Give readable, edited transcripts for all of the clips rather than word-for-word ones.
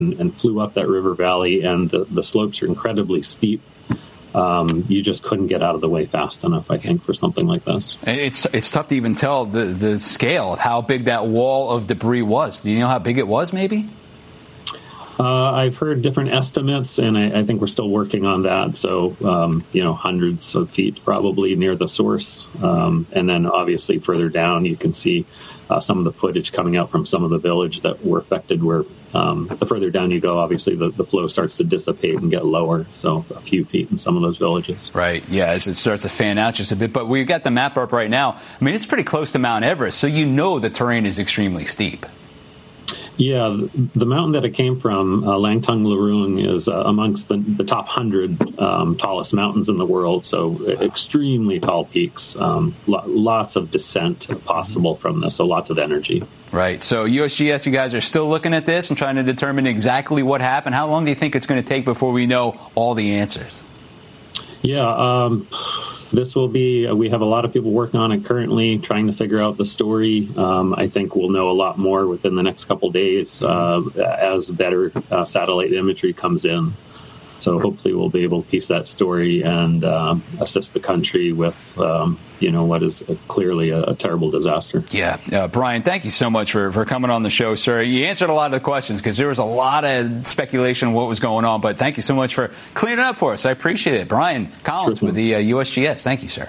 and flew up that river valley, and the slopes are incredibly steep. You just couldn't get out of the way fast enough, I think, for something like this. It's tough to even tell the scale of how big that wall of debris was. Do you know how big it was, maybe? I've heard different estimates, and I think we're still working on that. So, hundreds of feet probably near the source. And then obviously further down, you can see some of the footage coming out from some of the village that were affected, where the further down you go, obviously the flow starts to dissipate and get lower. So a few feet in some of those villages. Right. Yeah, as it starts to fan out just a bit. But we've got the map up right now. I mean, it's pretty close to Mount Everest, so you know the terrain is extremely steep. Yeah, the mountain that it came from, Langtung Lurung, is amongst the top 100 tallest mountains in the world. So extremely tall peaks, lots of descent possible from this, so lots of energy. Right. So USGS, you guys are still looking at this and trying to determine exactly what happened. How long do you think it's going to take before we know all the answers? Yeah, this will be, we have a lot of people working on it currently, trying to figure out the story. I think we'll know a lot more within the next couple days as better satellite imagery comes in. So hopefully we'll be able to piece that story and assist the country with, what is clearly a terrible disaster. Yeah. Brian, thank you so much for coming on the show, sir. You answered a lot of the questions because there was a lot of speculation on what was going on. But thank you so much for clearing it up for us. I appreciate it. Brian Collins with the USGS. Thank you, sir.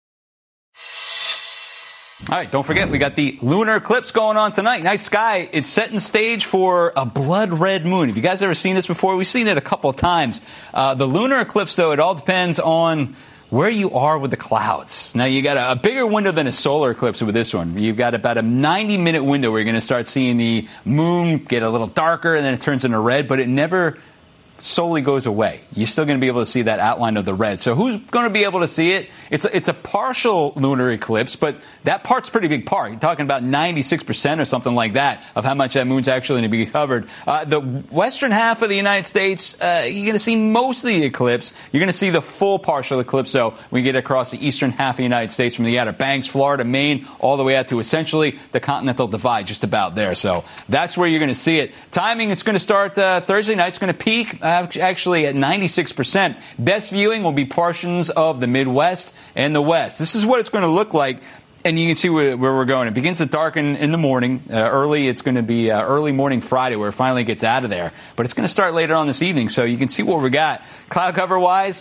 All right, don't forget, we got the lunar eclipse going on tonight. Night sky, it's setting stage for a blood red moon. Have you guys ever seen this before? We've seen it a couple of times. The lunar eclipse, though, it all depends on where you are with the clouds. Now, you got a bigger window than a solar eclipse with this one. You've got about a 90-minute window where you're going to start seeing the moon get a little darker, and then it turns into red, but it never solely goes away. You're still going to be able to see that outline of the red. So who's going to be able to see it? It's a partial lunar eclipse, but that part's a pretty big part. You're talking about 96% or something like that of how much that moon's actually going to be covered. The western half of the United States, you're going to see most of the eclipse. You're going to see the full partial eclipse, though, when you get across the eastern half of the United States from the Outer Banks, Florida, Maine, all the way out to essentially the Continental Divide, just about there. So that's where you're going to see it. Timing, it's going to start Thursday night. It's going to peak actually at 96%. Best viewing will be portions of the Midwest and the West. This is what it's going to look like. And you can see where we're going. It begins to darken in the morning. Early, it's going to be early morning Friday where it finally gets out of there. But it's going to start later on this evening. So you can see what we got. Cloud cover-wise,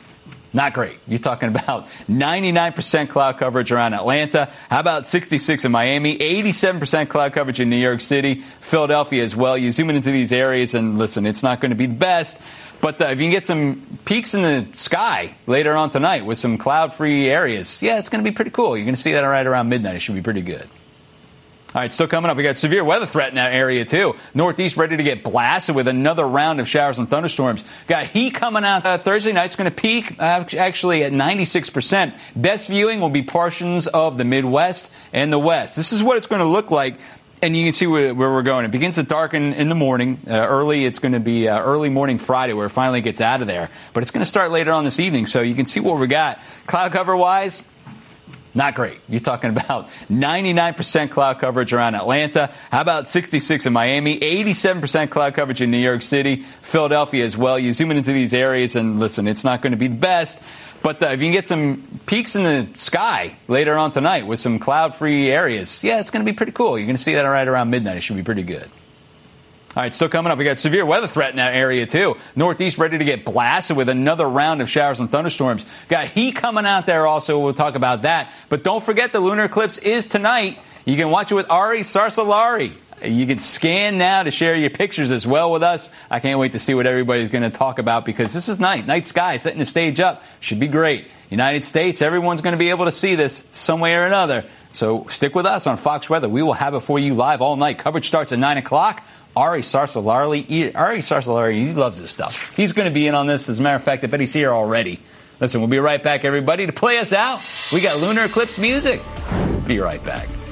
not great. You're talking about 99% cloud coverage around Atlanta. How about 66 in Miami? 87% cloud coverage in New York City. Philadelphia as well. You zoom into these areas and listen, it's not going to be the best. But if you can get some peaks in the sky later on tonight with some cloud-free areas, yeah, it's going to be pretty cool. You're going to see that right around midnight. It should be pretty good. All right, still coming up. We got severe weather threat in that area, too. Northeast ready to get blasted with another round of showers and thunderstorms. Got heat coming out Thursday night. It's going to peak actually at 96%. Best viewing will be portions of the Midwest and the West. This is what it's going to look like. And you can see where we're going. It begins to darken in the morning. Early, it's going to be early morning Friday where it finally gets out of there. But it's going to start later on this evening. So you can see what we got. Cloud cover-wise, not great. You're talking about 99% cloud coverage around Atlanta. How about 66 in Miami? 87% cloud coverage in New York City. Philadelphia as well. You zoom into these areas and listen, it's not going to be the best. But if you can get some peaks in the sky later on tonight with some cloud-free areas, yeah, it's going to be pretty cool. You're going to see that right around midnight. It should be pretty good. All right, still coming up. We got severe weather threat in that area, too. Northeast ready to get blasted with another round of showers and thunderstorms. Got heat coming out there also. We'll talk about that. But don't forget the lunar eclipse is tonight. You can watch it with Ari Sarsalari. You can scan now to share your pictures as well with us. I can't wait to see what everybody's going to talk about because this is night sky, setting the stage up. Should be great. United States, everyone's going to be able to see this some way or another. So stick with us on Fox Weather. We will have it for you live all night. Coverage starts at 9 o'clock. Ari Sarsalari, he loves this stuff. He's going to be in on this. As a matter of fact, I bet he's here already. Listen, we'll be right back, everybody. To play us out, we got lunar eclipse music. Be right back.